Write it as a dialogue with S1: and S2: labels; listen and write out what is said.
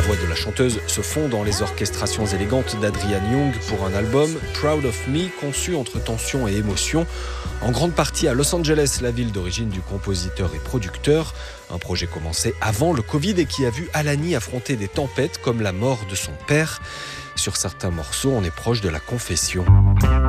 S1: La voix de la chanteuse se fond dans les orchestrations élégantes d'Adrian Young pour un album Proud of Me, conçu entre tension et émotion, en grande partie à Los Angeles, la ville d'origine du compositeur et producteur. Un projet commencé avant le Covid et qui a vu Alani affronter des tempêtes comme la mort de son père. Sur certains morceaux, on est proche de la confession.